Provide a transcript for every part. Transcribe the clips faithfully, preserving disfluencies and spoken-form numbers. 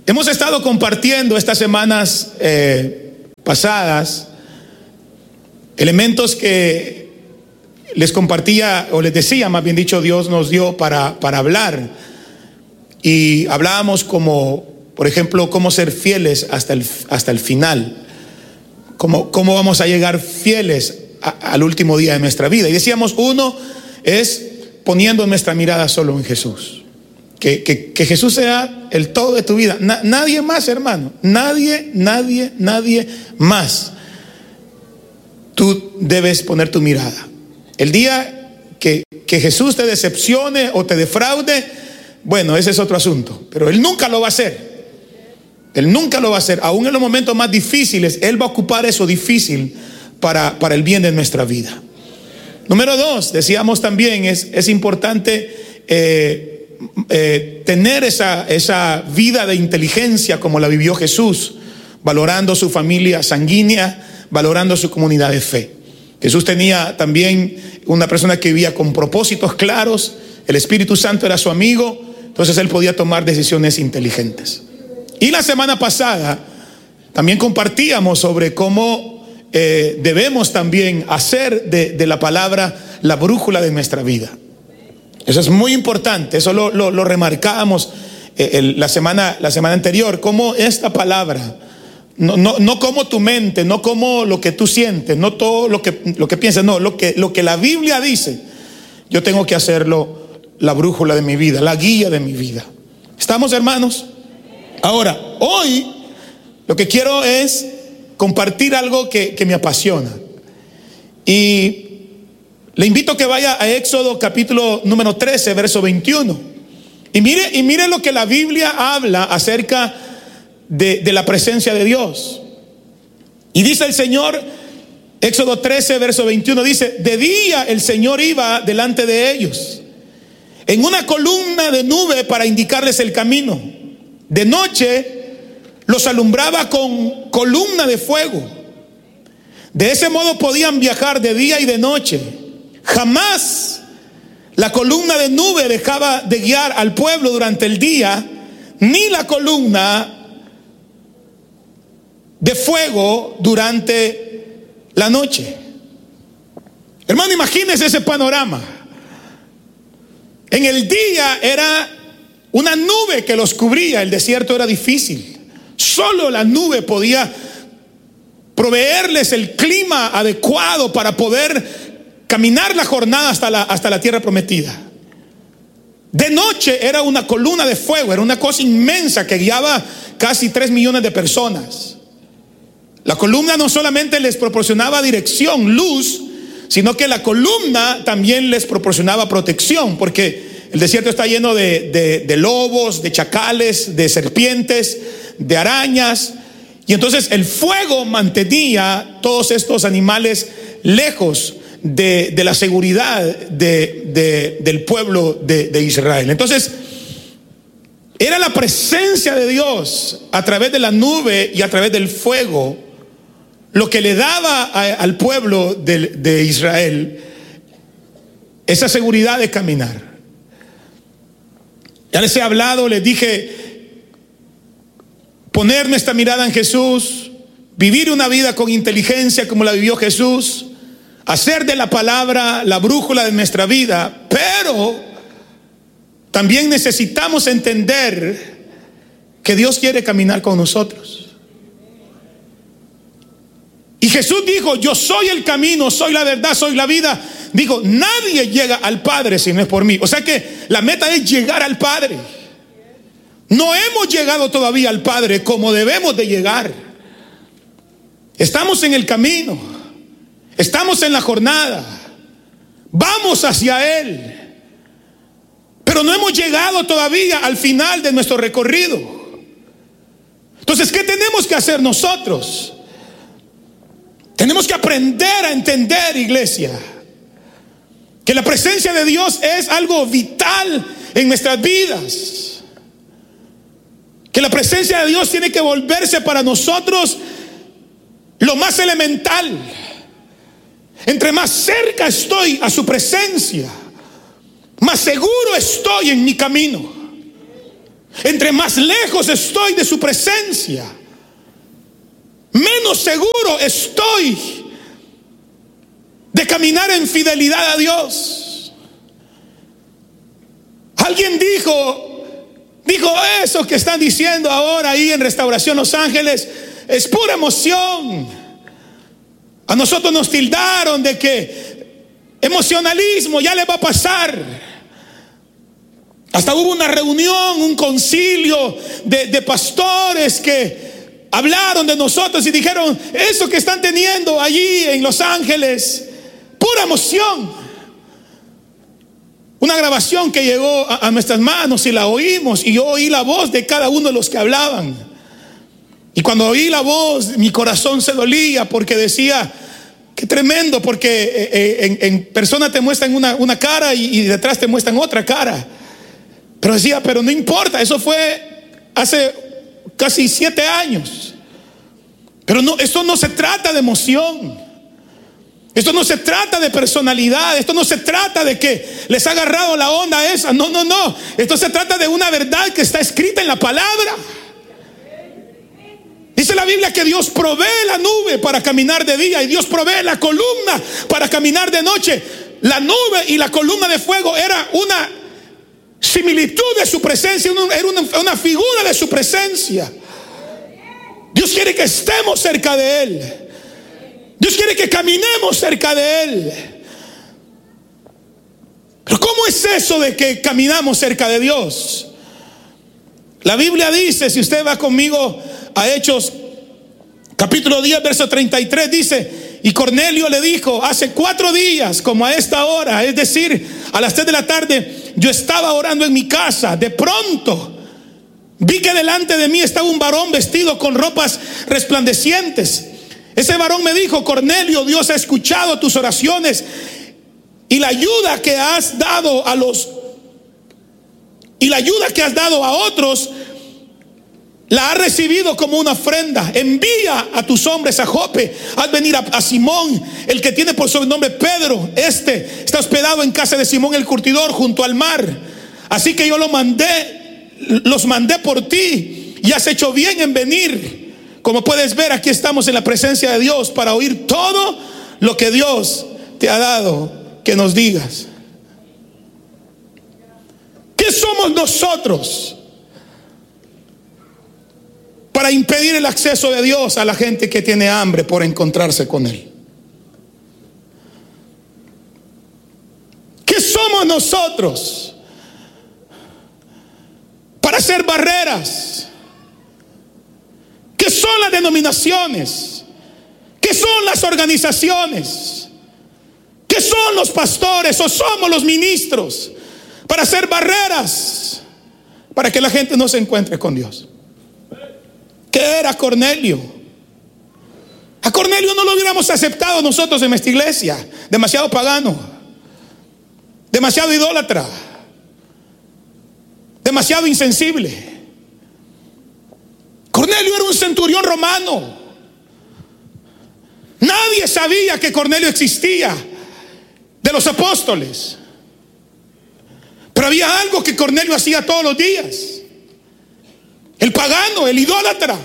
Hemos estado compartiendo estas semanas eh, pasadas elementos que les compartía, o les decía, más bien dicho, Dios nos dio para, para hablar. Y hablábamos como, por ejemplo, cómo ser fieles hasta el, hasta el final. Cómo, cómo vamos a llegar fieles a, al último día de nuestra vida. Y decíamos, uno es poniendo nuestra mirada solo en Jesús. Que, que, que Jesús sea el todo de tu vida. Na, nadie más, hermano. Nadie, nadie, nadie más. Tú debes poner tu mirada. El día que, que Jesús te decepcione o te defraude, bueno, ese es otro asunto. Pero Él nunca lo va a hacer. Él nunca lo va a hacer. Aún en los momentos más difíciles, Él va a ocupar eso difícil para, para el bien de nuestra vida. Número dos, decíamos también, es, es importante eh, Eh, tener esa, esa vida de inteligencia como la vivió Jesús, valorando su familia sanguínea, valorando su comunidad de fe. Jesús tenía también una persona que vivía con propósitos claros, el Espíritu Santo era su amigo, entonces él podía tomar decisiones inteligentes. Y la semana pasada también compartíamos sobre cómo eh, debemos también hacer de, de la palabra la brújula de nuestra vida. Eso es muy importante, eso lo, lo, lo remarcábamos eh, el, la, semana, la semana anterior, cómo esta palabra, no, no, no como tu mente, no como lo que tú sientes, no todo lo que, lo que piensas, no, lo que, lo que la Biblia dice, yo tengo que hacerlo la brújula de mi vida, la guía de mi vida. ¿Estamos, hermanos? Ahora, hoy lo que quiero es compartir algo que, que me apasiona. Y le invito a que vaya a Éxodo capítulo número trece, verso veintiuno. Y mire, y mire lo que la Biblia habla acerca de, de la presencia de Dios. Y dice el Señor, Éxodo trece, verso veintiuno, dice: de día el Señor iba delante de ellos en una columna de nube para indicarles el camino. De noche los alumbraba con columna de fuego. De ese modo podían viajar de día y de noche. Jamás la columna de nube dejaba de guiar al pueblo durante el día, ni la columna de fuego durante la noche. Hermano, imagínese ese panorama. En el día era una nube que los cubría, el desierto era difícil. Solo la nube podía proveerles el clima adecuado para poder caminar la jornada hasta la, hasta la tierra prometida. De noche era una columna de fuego, era una cosa inmensa que guiaba casi tres millones de personas. La columna no solamente les proporcionaba dirección, luz, sino que la columna también les proporcionaba protección, porque el desierto está lleno de, de, de lobos, de chacales, de serpientes, de arañas. Y entonces el fuego mantenía todos estos animales lejos De, de la seguridad de, de, del pueblo de, de Israel. Entonces era la presencia de Dios a través de la nube y a través del fuego lo que le daba a, al pueblo de, de Israel esa seguridad de caminar. Ya les he hablado, les dije, poner nuestra mirada en Jesús, vivir una vida con inteligencia como la vivió Jesús, hacer de la palabra la brújula de nuestra vida. Pero también necesitamos entender que Dios quiere caminar con nosotros. Y Jesús dijo: yo soy el camino, soy la verdad, soy la vida. Dijo: nadie llega al Padre si no es por mí. O sea que la meta es llegar al Padre. No hemos llegado todavía al Padre como debemos de llegar. Estamos en el camino. Estamos en la jornada, vamos hacia Él, pero no hemos llegado todavía al final de nuestro recorrido. Entonces, ¿qué tenemos que hacer nosotros? Tenemos que aprender a entender, iglesia, que la presencia de Dios es algo vital en nuestras vidas, que la presencia de Dios tiene que volverse para nosotros lo más elemental. Entre más cerca estoy a su presencia, más seguro estoy en mi camino. entre más lejos estoy de su presencia, menos seguro estoy de caminar en fidelidad a Dios. Alguien dijo, dijo eso que están diciendo ahora ahí en Restauración Los Ángeles es pura emoción. A nosotros nos tildaron de que emocionalismo, ya le va a pasar. Hasta hubo una reunión, un concilio de, de pastores que hablaron de nosotros y dijeron, eso que están teniendo allí en Los Ángeles, pura emoción. Una grabación que llegó a, a nuestras manos y la oímos, y yo oí la voz de cada uno de los que hablaban. Y cuando oí la voz, mi corazón se dolía porque decía, qué tremendo, porque eh, en, en persona te muestran una, una cara y, y detrás te muestran otra cara. Pero decía, pero no importa, eso fue hace casi siete años. Pero no, esto no se trata de emoción. Esto no se trata de personalidad. Esto no se trata de que les ha agarrado la onda esa. No, no, no. Esto se trata de una verdad que está escrita en la palabra. Dice la Biblia que Dios provee la nube para caminar de día y Dios provee la columna para caminar de noche. La nube y la columna de fuego era una similitud de su presencia, era una, una figura de su presencia. Dios quiere que estemos cerca de Él. Dios quiere que caminemos cerca de Él. Pero ¿cómo es eso de que caminamos cerca de Dios? La Biblia dice, si usted va conmigo a Hechos capítulo diez verso treinta y tres, dice, y Cornelio le dijo, hace cuatro días como a esta hora, es decir, a las tres de la tarde, yo estaba orando en mi casa. De pronto vi que delante de mí estaba un varón vestido con ropas resplandecientes. Ese varón me dijo, Cornelio, Dios ha escuchado tus oraciones y la ayuda que has dado a los y la ayuda que has dado a otros la ha recibido como una ofrenda. Envía a tus hombres a Jope, haz venir a, a Simón, el que tiene por sobrenombre Pedro. Este está hospedado en casa de Simón el curtidor junto al mar. Así que yo lo mandé, los mandé por ti y has hecho bien en venir. Como puedes ver, aquí estamos en la presencia de Dios para oír todo lo que Dios te ha dado que nos digas. ¿Qué somos nosotros para impedir el acceso de Dios a la gente que tiene hambre por encontrarse con Él? ¿Qué somos nosotros para hacer barreras? ¿Qué son las denominaciones? ¿Qué son las organizaciones? ¿Qué son los pastores o somos los ministros para hacer barreras para que la gente no se encuentre con Dios? ¿Qué era Cornelio? A Cornelio no lo hubiéramos aceptado nosotros en nuestra iglesia. Demasiado pagano, demasiado idólatra, demasiado insensible. Cornelio era un centurión romano. Nadie sabía que Cornelio existía de los apóstoles. Pero había algo que Cornelio hacía todos los días. El pagano, el idólatra,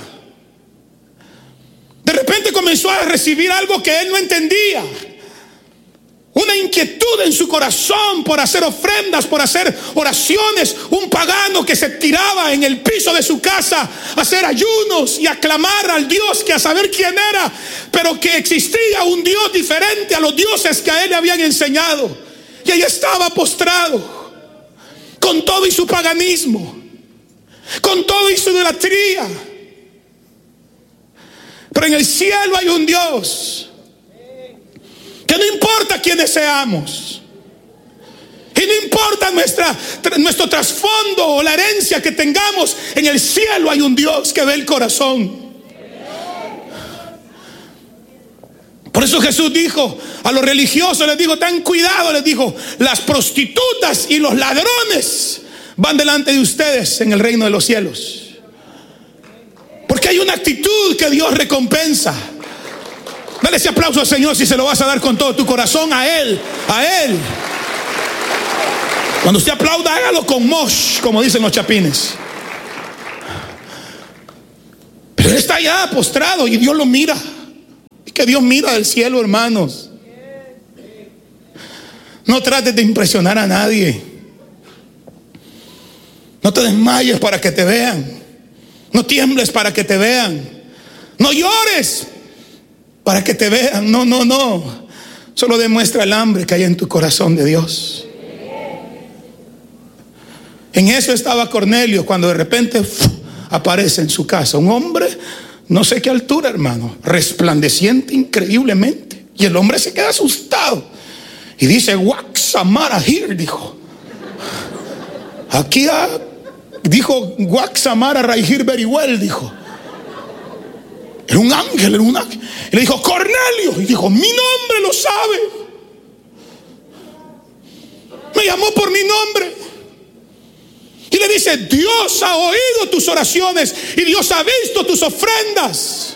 de repente comenzó a recibir algo que él no entendía. Una inquietud en su corazón por hacer ofrendas, por hacer oraciones. Un pagano que se tiraba en el piso de su casa a hacer ayunos y a clamar al Dios que a saber quién era, pero que existía un Dios diferente a los dioses que a él le habían enseñado. Y ahí estaba postrado, con todo y su paganismo, con todo y su idolatría. Pero en el cielo hay un Dios que no importa quiénes seamos, y no importa nuestra, nuestro trasfondo o la herencia que tengamos, en el cielo hay un Dios que ve el corazón. Por eso Jesús dijo a los religiosos, les dijo, ten cuidado, les dijo, las prostitutas y los ladrones van delante de ustedes en el reino de los cielos. Porque hay una actitud que Dios recompensa. Dale ese aplauso al Señor si se lo vas a dar con todo tu corazón a Él, a Él. Cuando usted aplauda, hágalo con mosh, como dicen los chapines. Pero él está allá postrado y Dios lo mira. Es que Dios mira del cielo, hermanos. No trates de impresionar a nadie. No te desmayes para que te vean. No tiembles para que te vean. No llores para que te vean. No, no, no. Solo demuestra el hambre que hay en tu corazón de Dios. En eso estaba Cornelio cuando de repente ¡fu! Aparece en su casa un hombre, no sé qué altura, hermano, resplandeciente increíblemente. Y el hombre se queda asustado y dice: Waxamara here, dijo. Aquí ha, dijo Waxamara right here very well, dijo. Era un ángel, era un ángel. Y le dijo: Cornelio. Y dijo: mi nombre lo sabe. Me llamó por mi nombre. Y le dice: Dios ha oído tus oraciones y Dios ha visto tus ofrendas.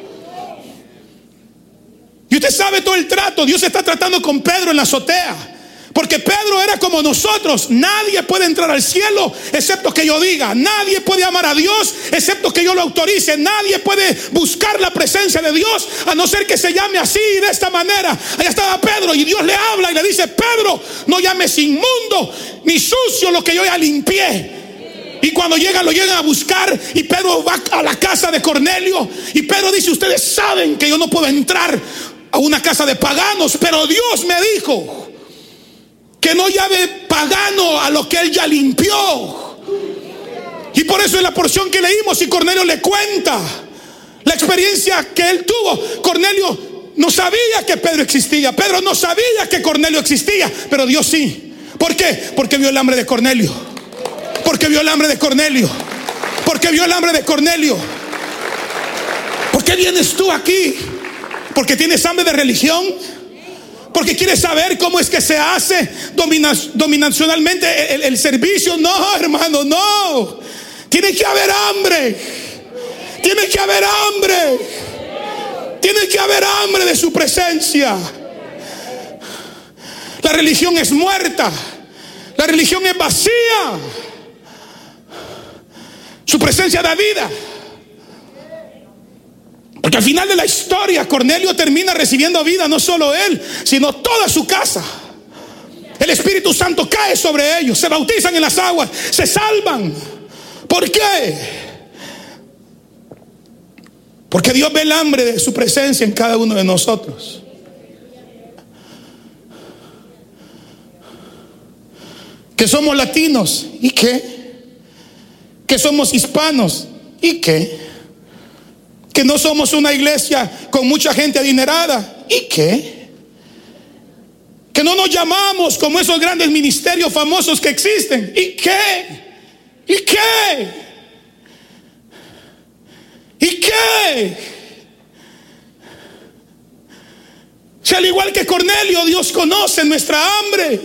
Y usted sabe todo el trato. Dios está tratando con Pedro en la azotea, porque Pedro era como nosotros. Nadie puede entrar al cielo excepto que yo diga. Nadie puede amar a Dios excepto que yo lo autorice. Nadie puede buscar la presencia de Dios a no ser que se llame así, de esta manera. Allá estaba Pedro y Dios le habla y le dice: Pedro, no llames inmundo ni sucio lo que yo ya limpié. Y cuando llegan, lo llegan a buscar, y Pedro va a la casa de Cornelio, y Pedro dice: ustedes saben que yo no puedo entrar a una casa de paganos, pero Dios me dijo que no llame pagano a lo que él ya limpió. Y por eso en la porción que leímos, y Cornelio le cuenta la experiencia que él tuvo. Cornelio no sabía que Pedro existía, Pedro no sabía que Cornelio existía, pero Dios sí. ¿Por qué? Porque vio el hambre de Cornelio. Porque vio el hambre de Cornelio. Porque vio el hambre de Cornelio. ¿Por qué vienes tú aquí? ¿Porque tienes hambre de religión? ¿Porque quieres saber cómo es que se hace domina, dominacionalmente el, el servicio? No, hermano, no. Tiene que haber hambre. Tiene que haber hambre. Tiene que haber hambre de su presencia. La religión es muerta. La religión es vacía. Su presencia da vida. Porque al final de la historia, Cornelio termina recibiendo vida, no solo él, sino toda su casa. El Espíritu Santo cae sobre ellos, se bautizan en las aguas, se salvan. ¿Por qué? Porque Dios ve el hambre de su presencia en cada uno de nosotros. Que somos latinos, ¿y qué? Que somos hispanos, ¿y qué? Que no somos una iglesia con mucha gente adinerada, ¿y qué? Que no nos llamamos como esos grandes ministerios famosos que existen, ¿y qué? ¿Y qué? ¿Y qué? Si al igual que Cornelio, Dios conoce nuestra hambre.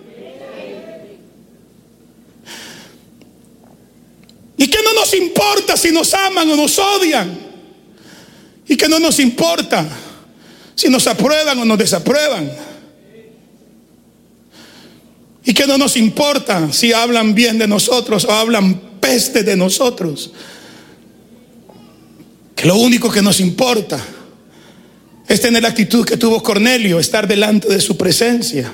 ¿Y qué no nos importa si nos aman o nos odian? ¿Y qué no nos importa si nos aprueban o nos desaprueban? ¿Y qué no nos importa si hablan bien de nosotros o hablan peste de nosotros? Que lo único que nos importa es tener la actitud que tuvo Cornelio, estar delante de su presencia.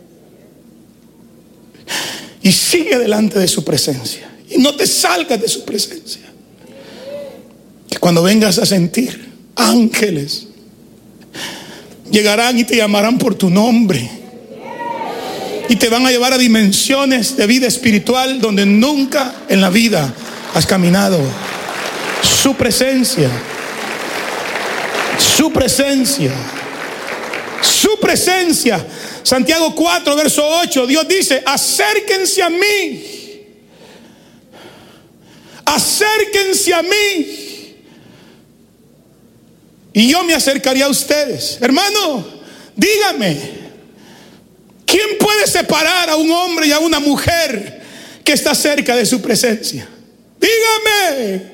Y sigue delante de su presencia. Y no te salgas de su presencia. Que cuando vengas a sentir, ángeles llegarán y te llamarán por tu nombre. Y te van a llevar a dimensiones de vida espiritual donde nunca en la vida has caminado. Su presencia. Su presencia. Su presencia. Santiago cuatro, verso ocho. Dios dice: acérquense a mí. Acérquense a mí y yo me acercaría a ustedes. Hermano, dígame, ¿quién puede separar a un hombre y a una mujer que está cerca de su presencia? Dígame.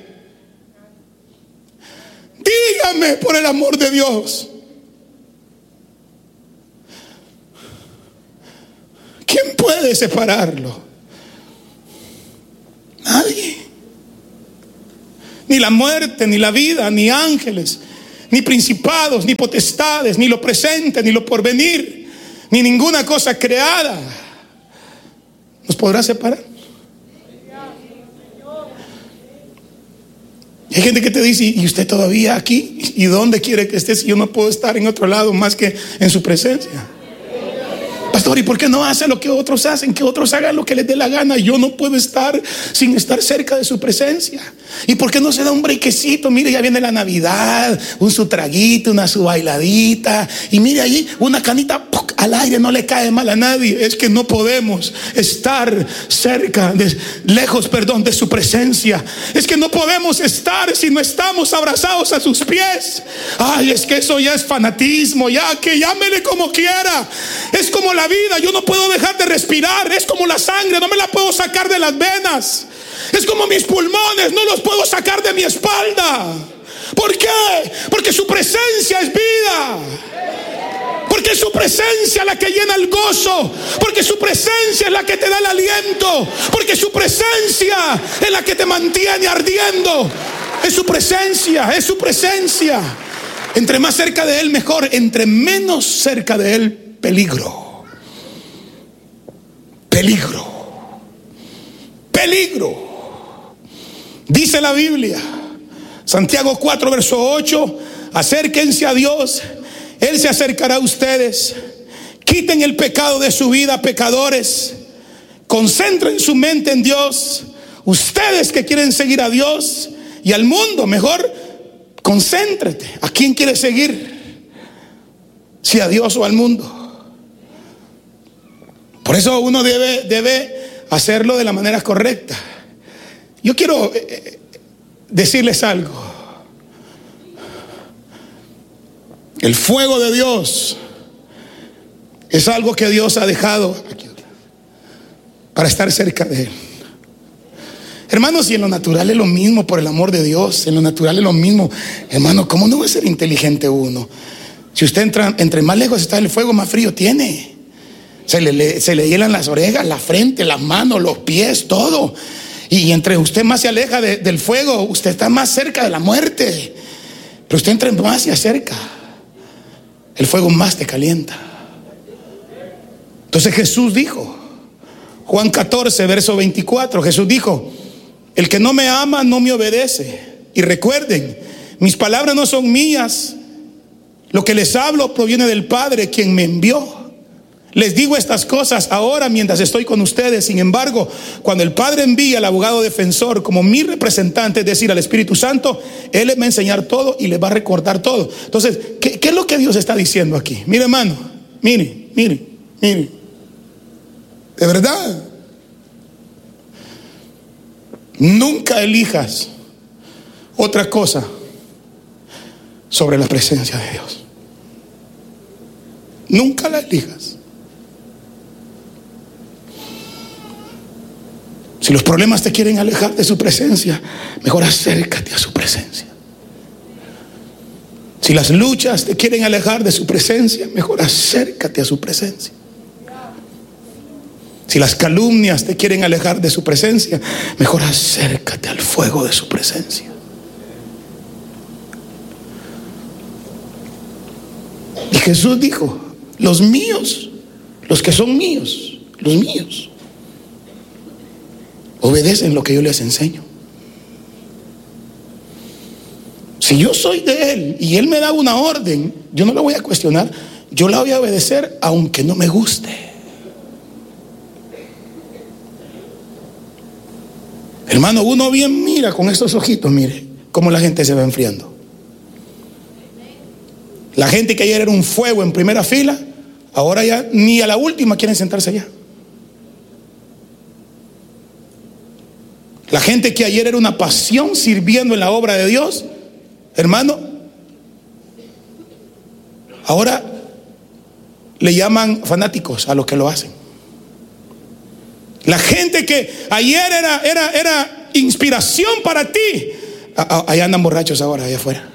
Dígame, por el amor de Dios. ¿Quién puede separarlo? Nadie. Ni la muerte, ni la vida, ni ángeles, ni principados, ni potestades, ni lo presente, ni lo porvenir, ni ninguna cosa creada nos podrá separar. Y hay gente que te dice: ¿y usted todavía aquí? ¿Y dónde quiere que esté si yo no puedo estar en otro lado más que en su presencia? Pastor, ¿y por qué no hace lo que otros hacen? Que otros hagan lo que les dé la gana. Yo no puedo estar sin estar cerca de su presencia. ¿Y por qué no se da un brequecito? Mire, ya viene la Navidad, un su traguito, una su bailadita, y mire allí una canita ¡puc! Al aire, no le cae mal a nadie. Es que no podemos estar cerca de, lejos, perdón, de su presencia. Es que no podemos estar si no estamos abrazados a sus pies. Ay, es que eso ya es fanatismo. Ya, que llámele como quiera. Es como la vida, yo no puedo dejar de respirar. Es como la sangre, no me la puedo sacar de las venas. Es como mis pulmones, no los puedo sacar de mi espalda. ¿Por qué? Porque su presencia es vida. Porque es su presencia la que llena el gozo. Porque su presencia es la que te da el aliento. Porque su presencia es la que te mantiene ardiendo. Es su presencia, es su presencia. Entre más cerca de Él, mejor. Entre menos cerca de Él, peligro. Peligro. Peligro. Dice la Biblia, Santiago cuatro, verso ocho: acérquense a Dios, Él se acercará a ustedes. Quiten el pecado de su vida, pecadores. Concentren su mente en Dios. Ustedes que quieren seguir a Dios y al mundo, mejor concéntrate. ¿A quién quieres seguir? Si a Dios o al mundo. Por eso uno debe, debe hacerlo de la manera correcta. Yo quiero eh, decirles algo. El fuego de Dios es algo que Dios ha dejado aquí para estar cerca de Él. Hermanos, y en lo natural es lo mismo, por el amor de Dios. En lo natural es lo mismo. Hermano, ¿cómo no va a ser inteligente uno? Si usted entra, entre más lejos está el fuego, más frío tiene. Se le, le, se le hielan las orejas, la frente, las manos, los pies, todo. Y entre usted más se aleja de, del fuego, usted está más cerca de la muerte. Pero usted entre más se acerca, el fuego más te calienta. Entonces Jesús dijo, Juan catorce, verso veinticuatro, Jesús dijo: el que no me ama no me obedece. Y recuerden, mis palabras no son mías. Lo que les hablo proviene del Padre, quien me envió. Les digo estas cosas ahora mientras estoy con ustedes. Sin embargo, cuando el Padre envíe al abogado defensor como mi representante, es decir, al Espíritu Santo, Él les va a enseñar todo y les va a recordar todo. Entonces, ¿qué, qué es lo que Dios está diciendo aquí? Mire, hermano, mire, mire, mire. De verdad, nunca elijas otra cosa sobre la presencia de Dios. Nunca la elijas. Si los problemas te quieren alejar de su presencia, mejor acércate a su presencia. Si las luchas te quieren alejar de su presencia, mejor acércate a su presencia. Si las calumnias te quieren alejar de su presencia, mejor acércate al fuego de su presencia. Y Jesús dijo: los míos, los que son míos, los míos, obedecen lo que yo les enseño. Si yo soy de Él y Él me da una orden, yo no la voy a cuestionar, yo la voy a obedecer aunque no me guste. Hermano, uno bien mira con estos ojitos, mire cómo la gente se va enfriando. La gente que ayer era un fuego en primera fila, ahora ya ni a la última quieren sentarse allá. La gente que ayer era una pasión sirviendo en la obra de Dios, hermano, ahora le llaman fanáticos a los que lo hacen. La gente que ayer era, era, era inspiración para ti, allá andan borrachos ahora, allá afuera.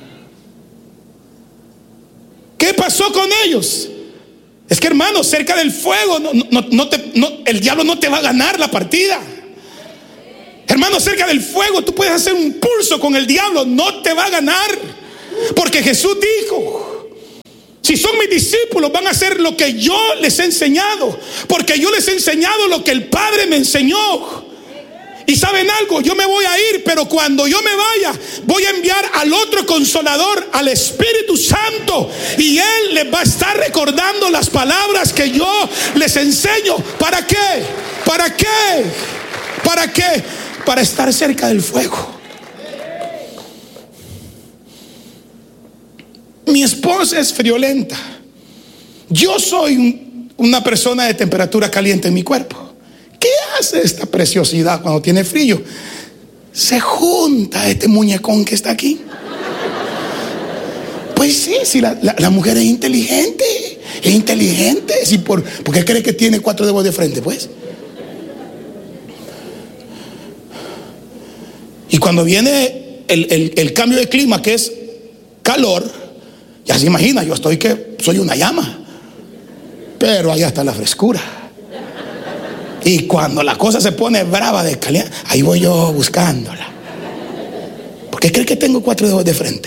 ¿Qué pasó con ellos? Es que, hermano, cerca del fuego no, no, no te, no, el diablo no te va a ganar la partida. Hermano, cerca del fuego tú puedes hacer un pulso con el diablo, no te va a ganar. Porque Jesús dijo: si son mis discípulos, van a hacer lo que yo les he enseñado, porque yo les he enseñado lo que el Padre me enseñó. Y saben algo, yo me voy a ir, pero cuando yo me vaya, voy a enviar al otro Consolador, al Espíritu Santo, y Él les va a estar recordando las palabras que yo les enseño. ¿Para qué? ¿Para qué? ¿Para qué? Para estar cerca del fuego. Mi esposa es friolenta. Yo soy un, una persona de temperatura caliente en mi cuerpo. ¿Qué hace esta preciosidad cuando tiene frío? Se junta a este muñecón que está aquí. Pues sí, sí, la, la, la mujer es inteligente. Es inteligente. Sí, por, ¿por qué cree que tiene cuatro dedos de frente? Pues. Y cuando viene el, el, el cambio de clima, que es calor, ya se imagina, yo estoy que soy una llama. Pero allá está la frescura. Y cuando la cosa se pone brava de caliente, ahí voy yo buscándola. ¿Por qué cree que tengo cuatro dedos de frente?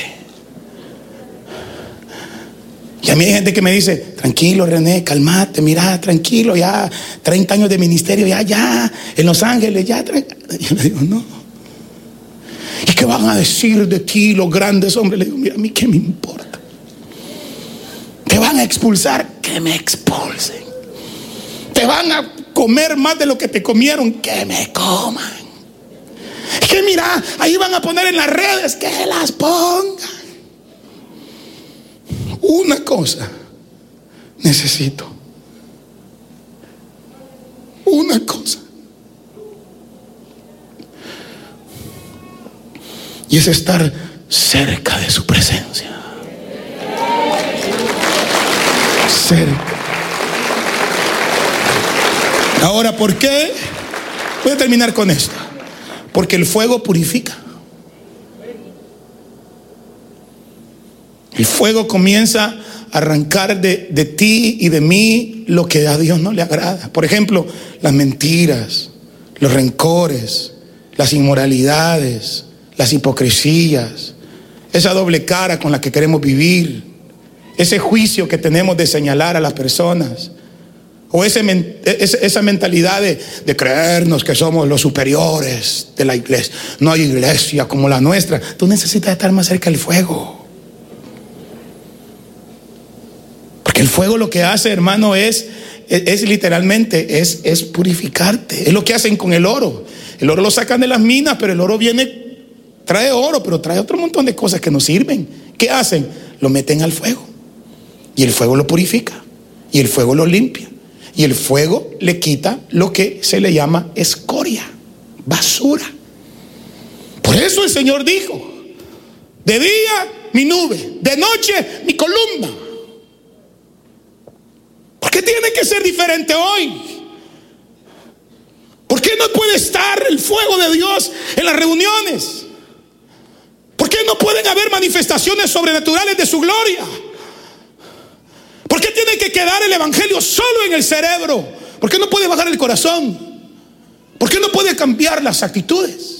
Y a mí hay gente que me dice: tranquilo, René, calmate, mira, tranquilo, ya treinta años de ministerio, ya, ya, en Los Ángeles, ya. Yo le digo: no. ¿Y qué van a decir de ti los grandes hombres? Le digo: mira, a mí qué me importa. Te van a expulsar, que me expulsen. Te van a comer más de lo que te comieron, que me coman. Que mira, ahí van a poner en las redes, que las pongan. Una cosa necesito. Una cosa. Y es estar cerca de su presencia. Cerca. Ahora, ¿por qué? Voy a terminar con esto. Porque el fuego purifica. El fuego comienza a arrancar de, de ti y de mí lo que a Dios no le agrada. Por ejemplo, las mentiras, los rencores, las inmoralidades, las hipocresías, esa doble cara con la que queremos vivir, ese juicio que tenemos de señalar a las personas. O ese, esa mentalidad de, de creernos que somos los superiores de la iglesia. No hay iglesia como la nuestra. Tú necesitas estar más cerca del fuego. Porque el fuego lo que hace, hermano, es, es, es literalmente, es, es purificarte. Es lo que hacen con el oro. El oro lo sacan de las minas, pero el oro viene, trae oro, pero trae otro montón de cosas que no sirven. ¿Qué hacen? Lo meten al fuego. Y el fuego lo purifica. Y el fuego lo limpia. Y el fuego le quita lo que se le llama escoria, basura. Por eso el Señor dijo: de día mi nube, de noche mi columna. ¿Por qué tiene que ser diferente hoy? ¿Por qué no puede estar el fuego de Dios en las reuniones? ¿Por qué no pueden haber manifestaciones sobrenaturales de su gloria? ¿Por qué tiene que quedar el evangelio solo en el cerebro? ¿Por qué no puede bajar el corazón? ¿Por qué no puede cambiar las actitudes?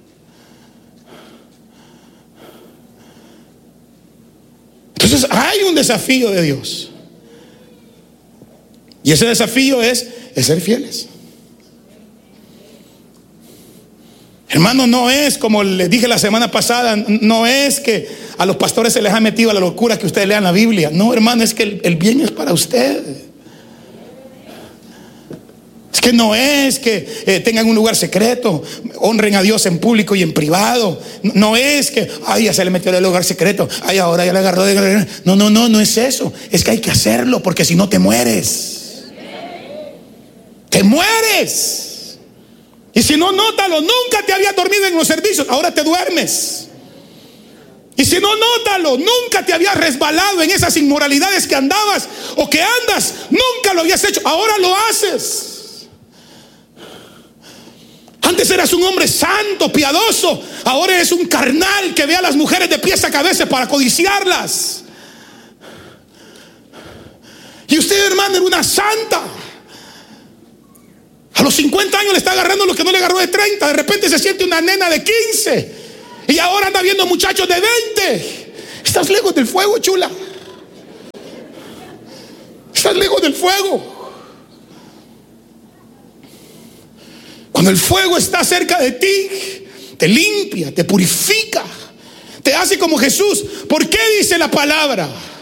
Entonces hay un desafío de Dios. Y ese desafío es, es ser fieles. Hermano, no es como les dije la semana pasada, no es que a los pastores se les ha metido a la locura que ustedes lean la Biblia. No, hermano, es que el, el bien es para usted. Es que no es que eh, tengan un lugar secreto, honren a Dios en público y en privado. No es que, ay, ya se le metió en el lugar secreto, ay, ahora ya le agarró de... No, no, no, no es eso. Es que hay que hacerlo, porque si no te mueres. Te mueres. Y si no, nótalo, nunca te habías dormido en los servicios, ahora te duermes. Y si no, nótalo, nunca te habías resbalado en esas inmoralidades que andabas o que andas, nunca lo habías hecho, ahora lo haces. Antes eras un hombre santo, piadoso, ahora eres un carnal que ve a las mujeres de pies a cabeza para codiciarlas. Y usted, hermano, era una santa. A los cincuenta años le está agarrando lo que no le agarró de treinta. De repente se siente una nena de quince. Y ahora anda viendo muchachos de veinte. Estás lejos del fuego, chula. Estás lejos del fuego. Cuando el fuego está cerca de ti, te limpia, te purifica, te hace como Jesús. ¿Por qué dice la palabra?